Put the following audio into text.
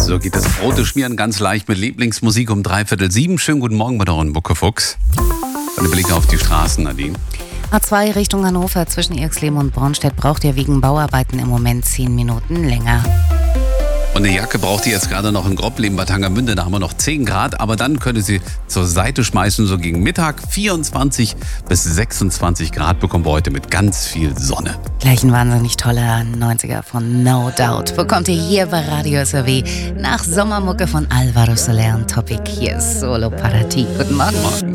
So geht das Brote schmieren ganz leicht mit Lieblingsmusik um 6:45. Schönen guten Morgen bei der Buckefuchs. Und ein Blick auf die Straßen, Nadine. A2 Richtung Hannover zwischen Irxleben und Bornstedt braucht ihr wegen Bauarbeiten im Moment 10 Minuten länger. Und eine Jacke braucht ihr jetzt gerade noch in Grobleben bei Tangermünde. Da haben wir noch 10 Grad, aber dann könnt ihr sie zur Seite schmeißen. So gegen Mittag 24 bis 26 Grad bekommen wir heute mit ganz viel Sonne. Gleich ein wahnsinnig toller 90er von No Doubt bekommt ihr hier bei Radio SAW nach Sommermucke von Alvaro Soler und Topic. Hier ist Solo Parati. Guten Morgen.